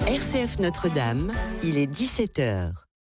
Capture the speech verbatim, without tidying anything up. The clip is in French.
R C F Notre-Dame, il est dix-sept heures.